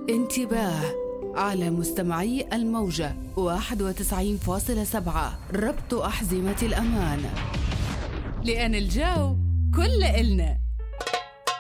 انتباه على مستمعي الموجة 91.7. ربط أحزمة الأمان، لأن الجو كل إلنا.